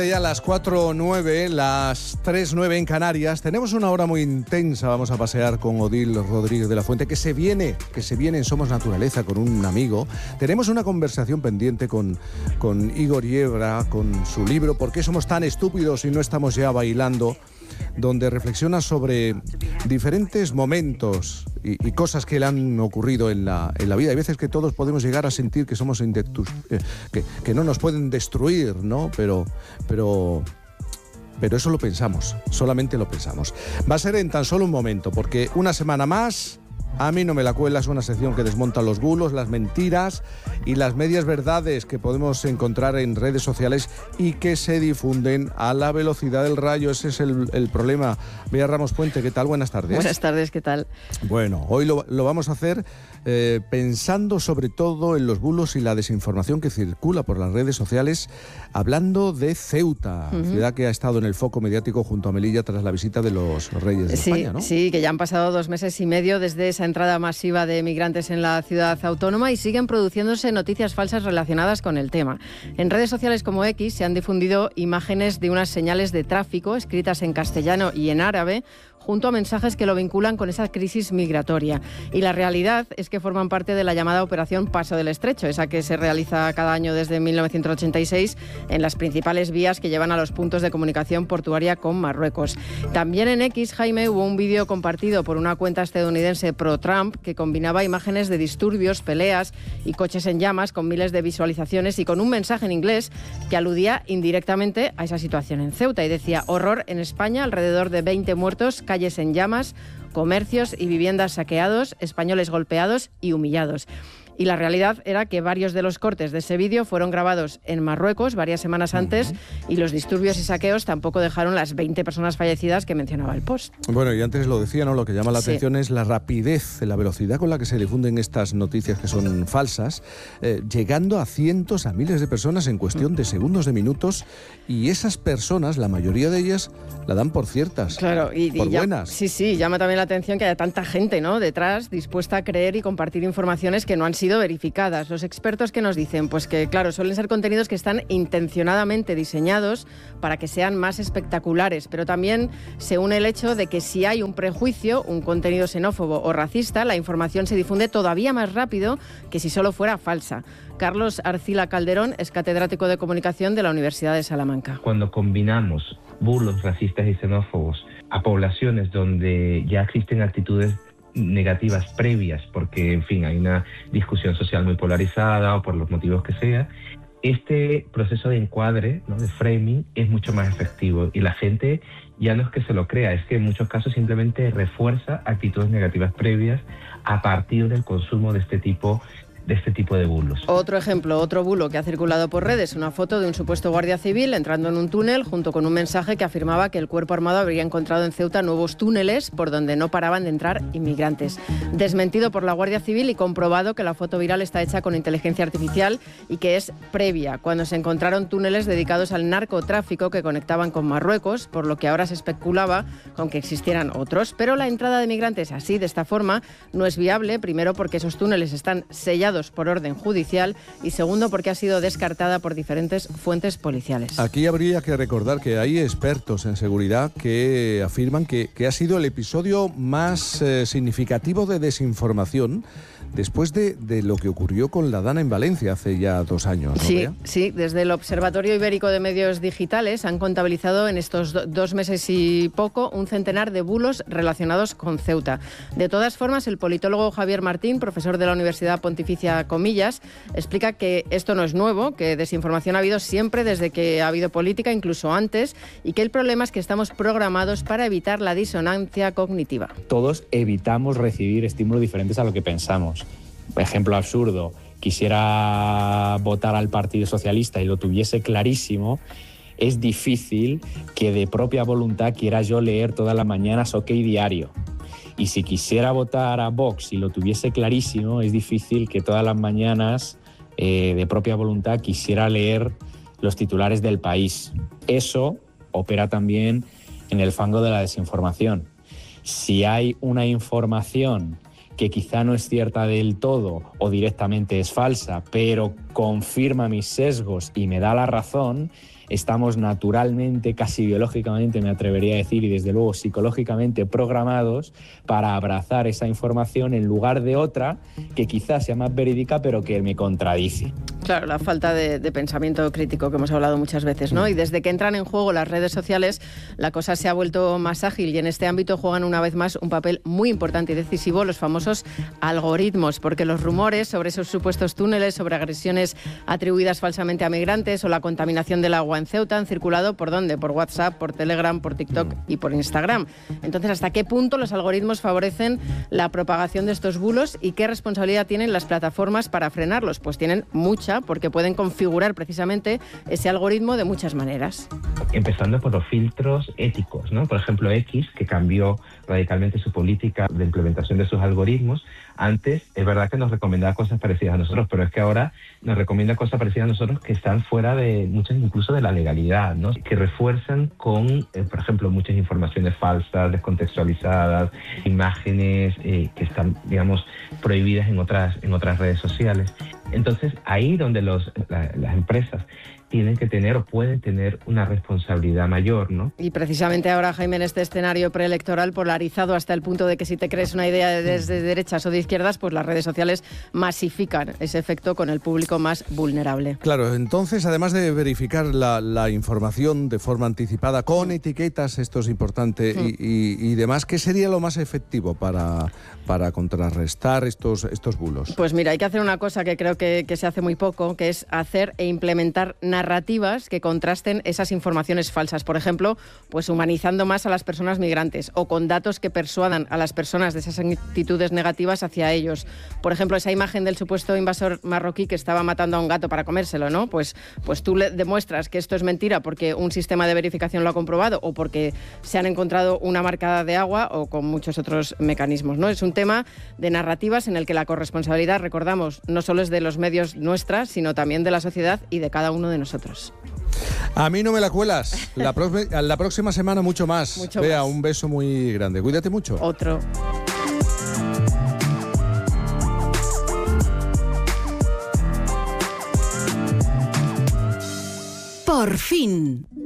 Ya las 4:09, las 3:09 en Canarias. Tenemos una hora muy intensa. Vamos a pasear con Odil Rodríguez de la Fuente, que se viene en Somos Naturaleza con un amigo. Tenemos una conversación pendiente con Igor Yebra, con su libro ¿Por qué somos tan estúpidos y no estamos ya bailando?, donde reflexiona sobre diferentes momentos y cosas que le han ocurrido en la vida. Hay veces que todos podemos llegar a sentir que somos que no nos pueden destruir, ¿no? Pero eso lo pensamos, solamente lo pensamos. Va a ser en tan solo un momento, porque una semana más, A mí no me la cuelas, una sección que desmonta los bulos, las mentiras y las medias verdades que podemos encontrar en redes sociales y que se difunden a la velocidad del rayo. Ese es el problema. Bea Ramos Puente, ¿qué tal? Buenas tardes. Buenas tardes, ¿qué tal? Bueno, hoy lo vamos a hacer pensando sobre todo en los bulos y la desinformación que circula por las redes sociales, hablando de Ceuta, ciudad que ha estado en el foco mediático junto a Melilla tras la visita de los Reyes de España, ¿no? Sí, que ya han pasado 2 meses y medio desde esa entrada masiva de migrantes en la ciudad autónoma y siguen produciéndose noticias falsas relacionadas con el tema. En redes sociales como X se han difundido imágenes de unas señales de tráfico escritas en castellano y en árabe, junto a mensajes que lo vinculan con esa crisis migratoria. Y la realidad es que forman parte de la llamada Operación Paso del Estrecho, esa que se realiza cada año desde 1986 en las principales vías que llevan a los puntos de comunicación portuaria con Marruecos. También en X, Jaime, hubo un vídeo compartido por una cuenta estadounidense pro-Trump que combinaba imágenes de disturbios, peleas y coches en llamas con miles de visualizaciones y con un mensaje en inglés que aludía indirectamente a esa situación en Ceuta y decía: horror en España, alrededor de 20 muertos, calles en llamas, comercios y viviendas saqueados, españoles golpeados y humillados. Y la realidad era que varios de los cortes de ese vídeo fueron grabados en Marruecos varias semanas antes y los disturbios y saqueos tampoco dejaron las 20 personas fallecidas que mencionaba el post. Bueno, y antes lo decía, ¿no? Lo que llama la atención es la rapidez, la velocidad con la que se difunden estas noticias que son falsas, llegando a cientos, a miles de personas en cuestión de segundos, de minutos, y esas personas, la mayoría de ellas, la dan por ciertas, claro, por buenas. Sí, llama también la atención que haya tanta gente, ¿no?, detrás, dispuesta a creer y compartir informaciones que no han sido verificadas. Los expertos que nos dicen, pues que claro, suelen ser contenidos que están intencionadamente diseñados para que sean más espectaculares, pero también se une el hecho de que si hay un prejuicio, un contenido xenófobo o racista, la información se difunde todavía más rápido que si solo fuera falsa. Carlos Arcila Calderón es catedrático de comunicación de la Universidad de Salamanca. Cuando combinamos bulos racistas y xenófobos a poblaciones donde ya existen actitudes negativas previas, porque en fin hay una discusión social muy polarizada o por los motivos que sea, este proceso de encuadre, ¿no?, de framing, es mucho más efectivo y la gente ya no es que se lo crea, es que en muchos casos simplemente refuerza actitudes negativas previas a partir del consumo de este tipo de bulos. Otro ejemplo, otro bulo que ha circulado por redes, una foto de un supuesto guardia civil entrando en un túnel junto con un mensaje que afirmaba que el cuerpo armado habría encontrado en Ceuta nuevos túneles por donde no paraban de entrar inmigrantes. Desmentido por la Guardia Civil y comprobado que la foto viral está hecha con inteligencia artificial y que es previa, cuando se encontraron túneles dedicados al narcotráfico que conectaban con Marruecos, por lo que ahora se especulaba con que existieran otros. Pero la entrada de migrantes así, de esta forma, no es viable, primero porque esos túneles están sellados por orden judicial y segundo porque ha sido descartada por diferentes fuentes policiales. Aquí habría que recordar que hay expertos en seguridad que afirman que ha sido el episodio más significativo de desinformación después de lo que ocurrió con la Dana en Valencia hace ya 2 años, ¿no, Bea? Sí, desde el Observatorio Ibérico de Medios Digitales han contabilizado en estos 2 meses y poco un centenar de bulos relacionados con Ceuta. De todas formas, el politólogo Javier Martín, profesor de la Universidad Pontificia Comillas, explica que esto no es nuevo, que desinformación ha habido siempre desde que ha habido política, incluso antes, y que el problema es que estamos programados para evitar la disonancia cognitiva. Todos evitamos recibir estímulos diferentes a lo que pensamos. Ejemplo absurdo, quisiera votar al Partido Socialista y lo tuviese clarísimo, es difícil que de propia voluntad quiera yo leer todas las mañanas OK Diario. Y si quisiera votar a Vox y lo tuviese clarísimo, es difícil que todas las mañanas de propia voluntad quisiera leer los titulares del País. Eso opera también en el fango de la desinformación. Si hay una información que quizá no es cierta del todo o directamente es falsa, pero confirma mis sesgos y me da la razón, estamos naturalmente, casi biológicamente, me atrevería a decir, y desde luego psicológicamente programados para abrazar esa información en lugar de otra que quizás sea más verídica pero que me contradice. Claro, la falta de pensamiento crítico que hemos hablado muchas veces, ¿no? Y desde que entran en juego las redes sociales, la cosa se ha vuelto más ágil y en este ámbito juegan una vez más un papel muy importante y decisivo los famosos algoritmos, porque los rumores sobre esos supuestos túneles, sobre agresiones atribuidas falsamente a migrantes o la contaminación del agua en Ceuta han circulado ¿por dónde? Por WhatsApp, por Telegram, por TikTok y por Instagram. Entonces, ¿hasta qué punto los algoritmos favorecen la propagación de estos bulos y qué responsabilidad tienen las plataformas para frenarlos? Pues tienen mucha, porque pueden configurar precisamente ese algoritmo de muchas maneras. Empezando por los filtros éticos, ¿no? Por ejemplo, X, que cambió radicalmente su política de implementación de sus algoritmos. Antes, es verdad que nos recomendaba cosas parecidas a nosotros, pero es que ahora nos recomienda cosas parecidas a nosotros que están fuera de muchas, incluso de la legalidad, ¿no? Que refuerzan con, por ejemplo, muchas informaciones falsas, descontextualizadas, imágenes que están, digamos, prohibidas en otras redes sociales. Entonces, ahí donde las empresas tienen que tener o pueden tener una responsabilidad mayor, ¿no? Y precisamente ahora, Jaime, en este escenario preelectoral polarizado hasta el punto de que si te crees una idea desde derechas o de izquierdas, pues las redes sociales masifican ese efecto con el público más vulnerable. Claro, entonces, además de verificar la información de forma anticipada, con etiquetas, esto es importante, y demás, ¿qué sería lo más efectivo para contrarrestar estos bulos? Pues mira, hay que hacer una cosa que creo que se hace muy poco, que es hacer e implementar narrativas que contrasten esas informaciones falsas. Por ejemplo, pues humanizando más a las personas migrantes o con datos que persuadan a las personas de esas actitudes negativas hacia ellos. Por ejemplo, esa imagen del supuesto invasor marroquí que estaba matando a un gato para comérselo, ¿no? Pues tú le demuestras que esto es mentira porque un sistema de verificación lo ha comprobado o porque se han encontrado una marca de agua o con muchos otros mecanismos, ¿no? Es un tema de narrativas en el que la corresponsabilidad, recordamos, no solo es de los medios nuestra, sino también de la sociedad y de cada uno de nosotros. A mí no me la cuelas. La próxima semana mucho más. Bea, un beso muy grande. Cuídate mucho. Otro. Por fin.